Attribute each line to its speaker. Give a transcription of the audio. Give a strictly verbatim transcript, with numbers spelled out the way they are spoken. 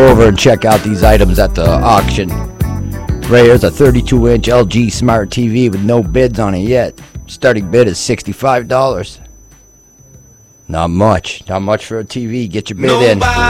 Speaker 1: over and check out these items at the auction. Right here's a thirty-two inch L G Smart T V with no bids on it yet. Starting bid is sixty-five dollars. Not much. Not much for a T V. Get your bid in.